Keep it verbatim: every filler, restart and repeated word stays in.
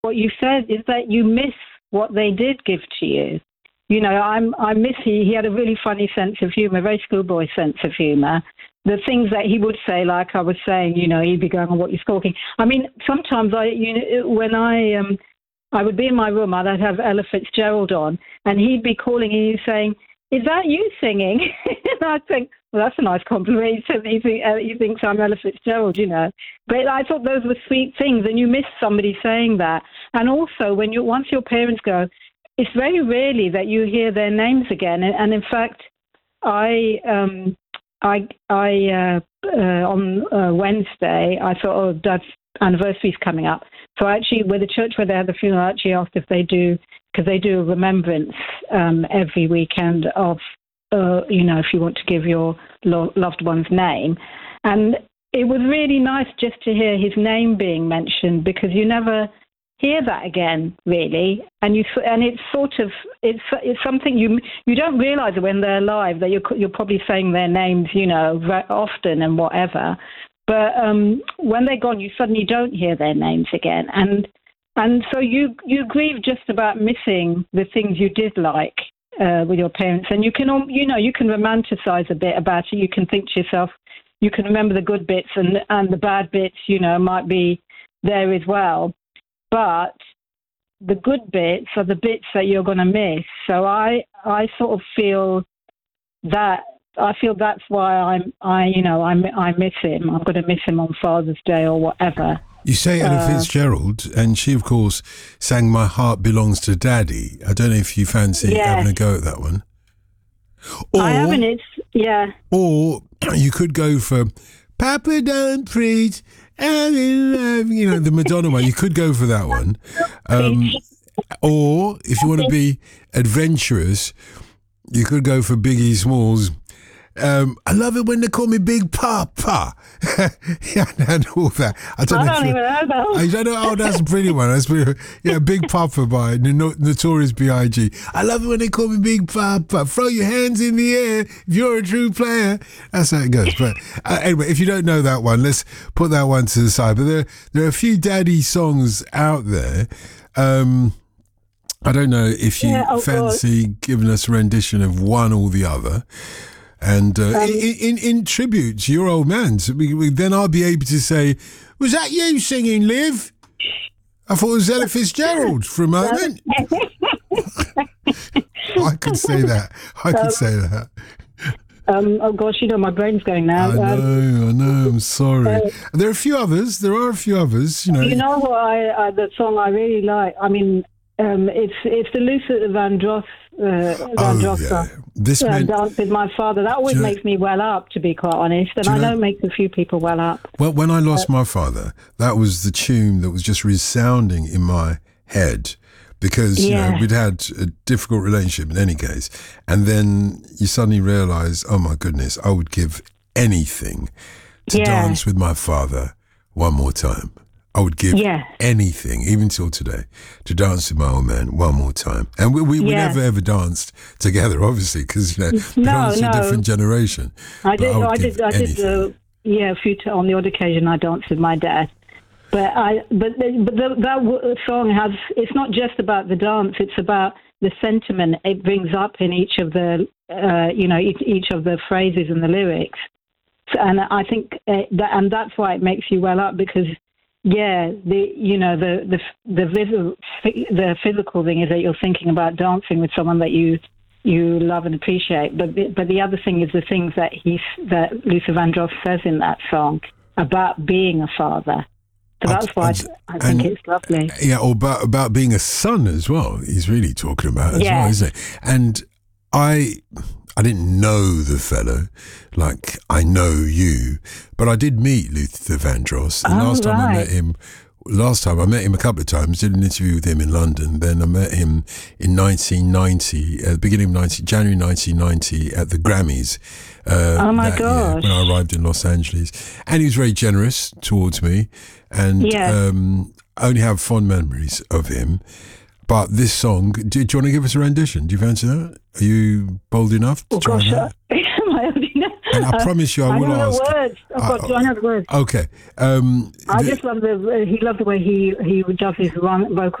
what you said is that you miss what they did give to you. You know, I'm, I miss he, he had a really funny sense of humour, a very schoolboy sense of humour. The things that he would say, like I was saying, you know, he'd be going, "On what you're stalking." I mean, sometimes I, you know, when I, um, I would be in my room, I'd have Ella Fitzgerald on, and he'd be calling and he's saying, "Is that you singing?" And I'd think, well, that's a nice compliment. He, think, uh, he thinks I'm Ella Fitzgerald, you know. But I thought those were sweet things, and you miss somebody saying that. And also, when you once your parents go, it's very rarely that you hear their names again. And, and in fact, I, um, I, I uh, uh, on uh, Wednesday, I thought, oh, Dad's anniversary's coming up. So I actually, with the church where they had the funeral, I actually asked if they do, because they do a remembrance um, every weekend of, uh, you know, if you want to give your lo- loved one's name. And it was really nice just to hear his name being mentioned, because you never hear that again, really. And you and it's sort of it's it's something you you don't realise when they're alive that you're you're probably saying their names, you know, very often and whatever. But um, when they're gone, you suddenly don't hear their names again, and and so you you grieve just about missing the things you did like uh, with your parents, and you can you know you can romanticize a bit about it. You can think to yourself, you can remember the good bits, and and the bad bits, you know, might be there as well. But the good bits are the bits that you're going to miss. So I, I sort of feel that I feel that's why I'm, I, you know, I, I miss him. I'm going to miss him on Father's Day or whatever. You say Ella uh, Fitzgerald, and she, of course, sang "My Heart Belongs to Daddy." I don't know if you fancy yes. having a go at that one. Or, I haven't. It's yeah. Or you could go for "Papa Don't Preach." You know, the Madonna one. You could go for that one. Um, or if you want to be adventurous, you could go for Biggie Smalls. Um, I love it when they call me Big Papa. Yeah, and all that. I don't, I know don't even know that. I don't know. Oh, that's a pretty one. That's pretty, yeah, Big Papa by Notorious B I G I love it when they call me Big Papa. Throw your hands in the air if you're a true player. That's how it goes. But uh, anyway, if you don't know that one, let's put that one to the side. But there, there are a few daddy songs out there. Um, I don't know if you yeah, oh, fancy God. giving us a rendition of one or the other. And uh, um, in, in in tribute to your old man, so we, we, then I'll be able to say, "Was that you singing, Liv?" I thought it was Ella Fitzgerald for a moment. I could say that. I could um, say that. Um, oh gosh, you know my brain's going now. I know, um, I know. I'm sorry. Uh, there are a few others. There are a few others. You know. You know what? I uh, the song I really like. I mean, um, it's it's the Luther Vandross. Uh, oh yeah, this yeah, meant, Dance with My Father. That always makes know, me well up, to be quite honest, and I know it makes a few people well up. Well, when I lost uh, my father, that was the tune that was just resounding in my head, because yeah. you know we'd had a difficult relationship in any case, and then you suddenly realise, oh my goodness, I would give anything to yeah. dance with my father one more time. I would give yeah. anything, even till today, to dance with my old man one more time. And we we, yeah. we never ever danced together, obviously, because you know we no, belong to no. a different generation. I did, I, no, I did, I did. Uh, yeah, a few t- on the odd occasion I danced with my dad. But I, but the, but the, that song has. It's not just about the dance. It's about the sentiment it brings up in each of the, uh, you know, each, each of the phrases and the lyrics. And I think uh, that, and that's why it makes you well up, because. Yeah, the you know the the the, visual, the physical thing is that you're thinking about dancing with someone that you you love and appreciate, but the, but the other thing is the things that he that Luther Vandross says in that song about being a father. So that's why and, I, I think and, it's lovely. Yeah, or about about being a son as well. He's really talking about as yeah. well, isn't it? And I. I didn't know the fellow like I know you, but I did meet Luther Vandross. The oh, last time right. I met him, last time I met him a couple of times, did an interview with him in London. Then I met him in nineteen ninety, at the beginning of nineteen, January nineteen ninety at the Grammys. Uh, oh my gosh. When I arrived in Los Angeles. And he was very generous towards me, and yeah. um, I only have fond memories of him. But this song, do, do you want to give us a rendition? Do you fancy that? Are you bold enough to oh, try gosh, that? Am I old enough? And I promise you, I, I will know ask. The words. I've got, I, I know the words. Okay. Um, I the, just love the. He loved the way he he does his run, vocal